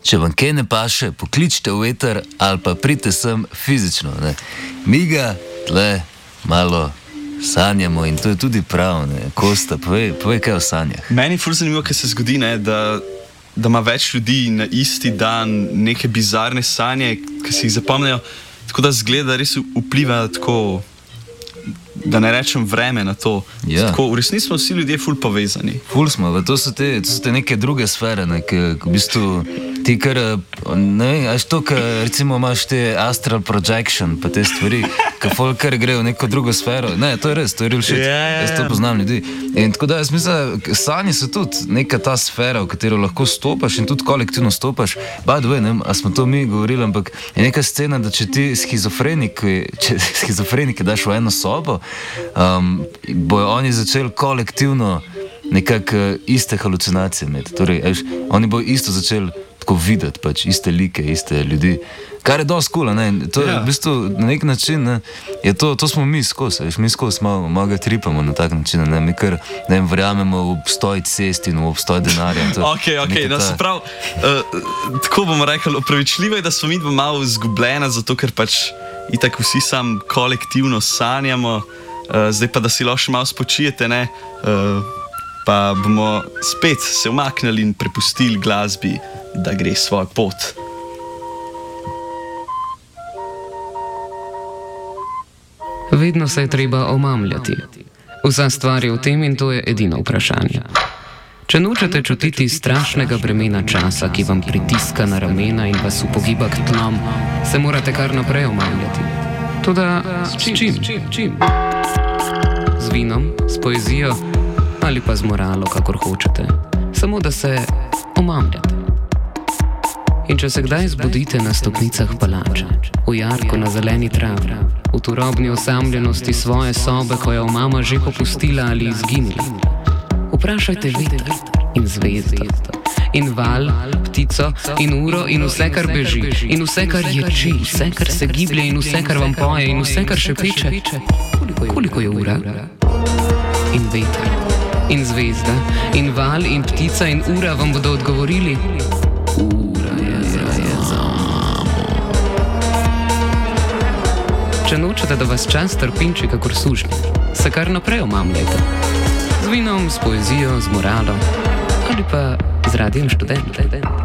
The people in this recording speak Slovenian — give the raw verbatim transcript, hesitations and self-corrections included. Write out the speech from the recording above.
če vam kaj ne paše, pokličite v veter ali pa pridite sem fizično. Ne. Mi ga tle malo sanjamo in to je tudi prav. Ne. Kosta, povej, povej kaj o sanjah. Meni je ful zanimivo, kaj se zgodi, ne, da, da ima več ljudi na isti dan neke bizarne sanje, ki si jih zapomnijo, tako da zgleda, da res vpliva tako, da ne rečem vreme na to. Ja. Tako, v resnici smo vsi ljudje ful povezani. Ful smo, to so, te, to so te neke druge sfere, ne, ki v bistvu ti kar, ne vem, až to, ka recimo imaš te astral projection, pa te stvari, ka folk kar gre v neko drugo sfero. Ne, to je res, to je real shit. Ja, ja, ja. Jaz to poznam ljudi. In tako da jaz mislim, sanji so tudi neka ta sfera, v katero lahko stopaš in tudi kolektivno stopaš. By the way, ne vem, a smo to mi govorili, ampak je neka scena, da če ti schizofreniki, če schizofreniki daš v eno sobo, um, bojo oni začeli kolektivno nekako iste halucinacije imeti. Torej, eš, oni bojo isto začeli tako videti, pač, iste like, iste ljudi. Kar je dosti kul, ne? To je Ja. v bistvu na nek način, ne? Je to, to smo mi skozi, veš, mi skozi malo, malo ga tripamo na tak način, ne? Mi kar, ne vem, verjamemo v obstoj cest in v obstoj denarja. in to- Ok, ok, neka no ta- se prav, uh, tako bomo rekli, opravičljivo je, da smo mi dva malo izgubljena, zato ker pač itak vsi sam kolektivno sanjamo, uh, zdaj pa da si lahko še malo spočijete, ne, uh, pa bomo spet se umaknili in prepustili glasbi, da gre svojo pot. Vedno se je treba omamljati. Vsa stvar je v tem in to je edino vprašanje. Če nočete čutiti strašnega bremena časa, ki vam pritiska na ramena in vas upogiba k tlom, se morate kar naprej omamljati. Toda s čim? čim? Z vinom, s poezijo ali pa z moralo, kakor hočete. Samo da se omamljate. In če se kdaj zbudite na stopnicah palače, v jarku na zeleni travi, v turobni osamljenosti svoje sobe, ko je omama že popustila ali izginila, vprašajte veter in zvezdo, in val, ptico in uro in vse, kar beži, in vse, kar ječi, vse, kar se giblje in vse, kar vam poje in vse, kar še peče. Koliko je ura? In veter, in zvezda, in val, in ptica in ura vam bodo odgovorili: ura je za mamo. Če nočete, da vas čas trpinči kakor sužnji, se kar naprej omamljajte. Z vinom, s poezijo, z moralo ali pa z radijem študenta.